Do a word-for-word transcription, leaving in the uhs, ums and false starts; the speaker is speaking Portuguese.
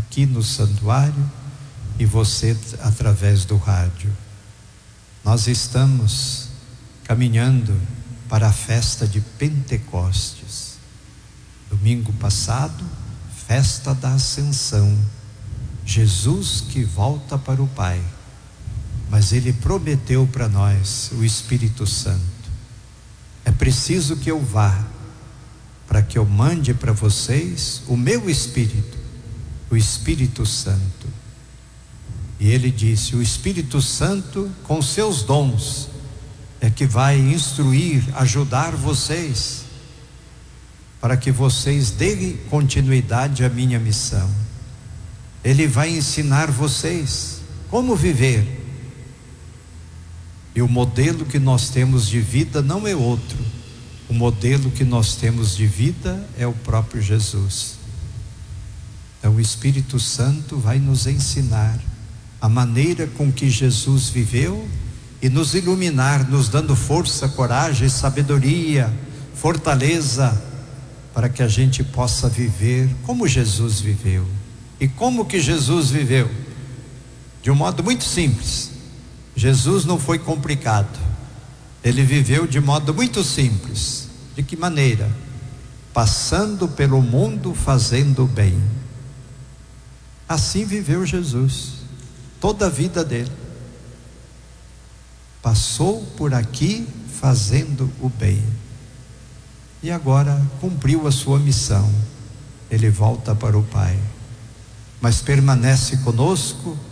aqui no santuário e você através do rádio. Nós estamos caminhando para a festa de Pentecostes. Domingo passado, festa da Ascensão. Jesus que volta para o Pai. Mas Ele prometeu para nós o Espírito Santo. É preciso que eu vá, para que eu mande para vocês o meu Espírito, o Espírito Santo. E Ele disse: o Espírito Santo, com seus dons, é que vai instruir, ajudar vocês, para que vocês deem continuidade à minha missão. Ele vai ensinar vocês como viver. E o modelo que nós temos de vida não é outro. O modelo que nós temos de vida é o próprio Jesus. Então o Espírito Santo vai nos ensinar a maneira com que Jesus viveu e nos iluminar, nos dando força, coragem, sabedoria, fortaleza, para que a gente possa viver como Jesus viveu. E como que Jesus viveu? De um modo muito simples. Jesus não foi complicado. Ele viveu de modo muito simples. De que maneira? Passando pelo mundo fazendo o bem. Assim viveu Jesus, toda a vida dele. Passou por aqui fazendo o bem. E agora cumpriu a sua missão. Ele volta para o Pai. Mas permanece conosco